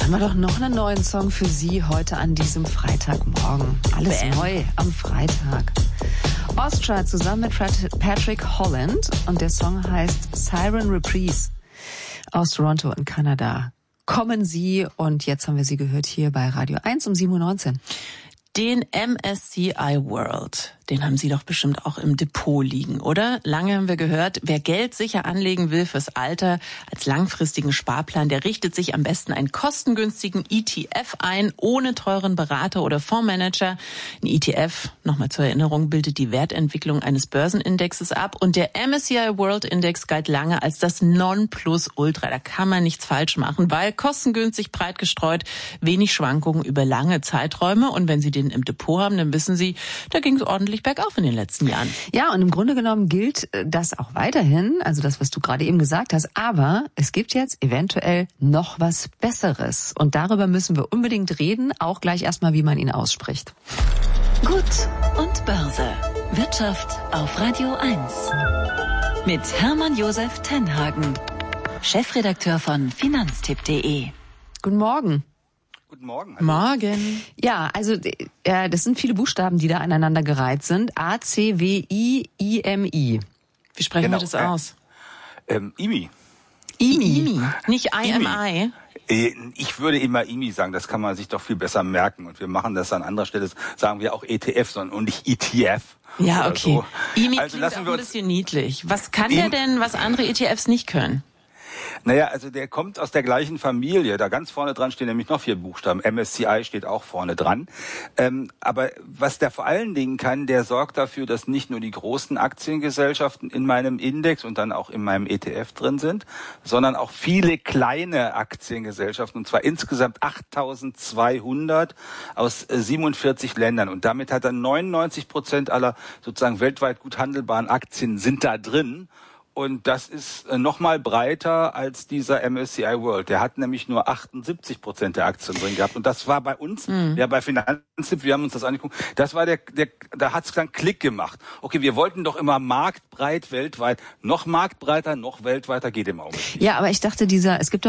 Haben wir doch noch einen neuen Song für Sie heute an diesem Freitagmorgen. Alles neu am Freitag. Ostra zusammen mit Patrick Holland und der Song heißt Siren Reprise. Aus Toronto in Kanada kommen sie und jetzt haben wir sie gehört hier bei Radio 1 um 7:19 Uhr. Den MSCI World, den haben Sie doch bestimmt auch im Depot liegen, oder? Lange haben wir gehört, wer Geld sicher anlegen will fürs Alter als langfristigen Sparplan, der richtet sich am besten einen kostengünstigen ETF ein, ohne teuren Berater oder Fondsmanager. Ein ETF, nochmal zur Erinnerung, bildet die Wertentwicklung eines Börsenindexes ab und der MSCI World Index galt lange als das Nonplusultra. Da kann man nichts falsch machen, weil kostengünstig, breit gestreut, wenig Schwankungen über lange Zeiträume und wenn Sie den im Depot haben, dann wissen Sie, da ging es ordentlich bergauf in den letzten Jahren. Ja, und im Grunde genommen gilt das auch weiterhin, also das, was du gerade eben gesagt hast, aber es gibt jetzt eventuell noch was Besseres und darüber müssen wir unbedingt reden, auch gleich erstmal, wie man ihn ausspricht. Gut und Börse. Wirtschaft auf Radio 1. Mit Hermann Josef Tenhagen, Chefredakteur von finanztipp.de. Guten Morgen. Guten Morgen. Hallo. Morgen. Ja, also das sind viele Buchstaben, die da aneinander gereiht sind. A-C-W-I-I-M-I. Wie sprechen wir das aus? IMI. IMI, nicht IMI. Ich würde immer IMI sagen, das kann man sich doch viel besser merken. Und wir machen das an anderer Stelle, sagen wir auch ETF, und nicht ETF. Ja, okay. So. IMI also klingt auch ein bisschen niedlich. Was kann der denn, was andere ETFs nicht können? Naja, also der kommt aus der gleichen Familie. Da ganz vorne dran stehen nämlich noch 4 Buchstaben. MSCI steht auch vorne dran. Aber was der vor allen Dingen kann, der sorgt dafür, dass nicht nur die großen Aktiengesellschaften in meinem Index und dann auch in meinem ETF drin sind, sondern auch viele kleine Aktiengesellschaften, und zwar insgesamt 8.200 aus 47 Ländern. Und damit hat er 99% aller sozusagen weltweit gut handelbaren Aktien sind da drin. Und das ist nochmal breiter als dieser MSCI World. Der hat nämlich nur 78% der Aktien drin gehabt. Und das war bei uns, ja bei Finanztipp, wir haben uns das angeguckt, das war da hat es dann Klick gemacht. Okay, wir wollten doch immer marktbreit weltweit, noch marktbreiter, noch weltweiter geht im Augenblick nicht. Ja, aber ich dachte, es gibt